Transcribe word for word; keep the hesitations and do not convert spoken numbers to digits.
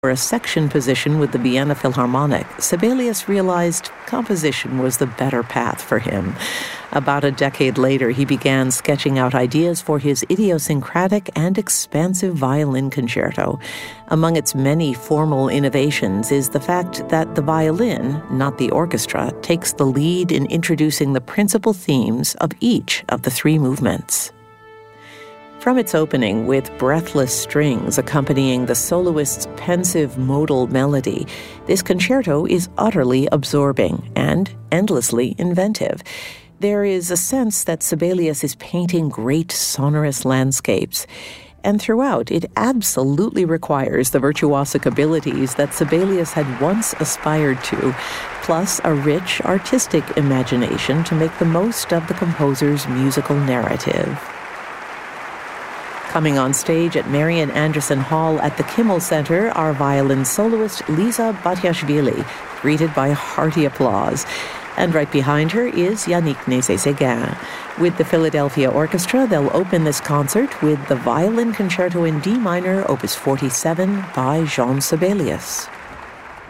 For a section position with the Vienna Philharmonic, Sibelius realized composition was the better path for him. About a decade later, he began sketching out ideas for his idiosyncratic and expansive violin concerto. Among its many formal innovations is the fact that the violin, not the orchestra, takes the lead in introducing the principal themes of each of the three movements. From its opening, with breathless strings accompanying the soloist's pensive modal melody, this concerto is utterly absorbing and endlessly inventive. There is a sense that Sibelius is painting great sonorous landscapes, and throughout it absolutely requires the virtuosic abilities that Sibelius had once aspired to, plus a rich artistic imagination to make the most of the composer's musical narrative. Coming on stage at Marian Anderson Hall at the Kimmel Center are violin soloist Liza Batiashvili, greeted by hearty applause. And right behind her is Yannick Nézet-Séguin. With the Philadelphia Orchestra, they'll open this concert with the Violin Concerto in D minor, opus forty-seven by Jean Sibelius.